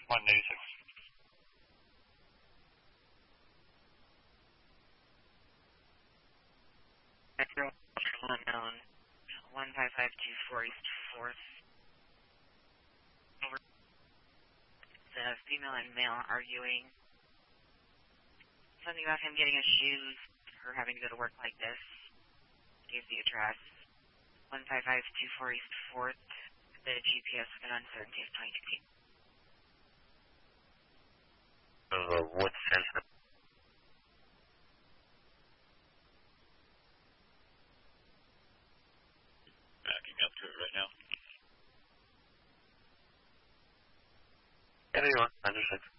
186. Metro unknown 15524 East 4th. Over. The female and male arguing. Something about him getting his shoes, her having to go to work like this. Gave the address. 15524 East 4th. The GPS with an uncertainty of 22 feet. What sense? Backing up to it right now. Anyone, 106.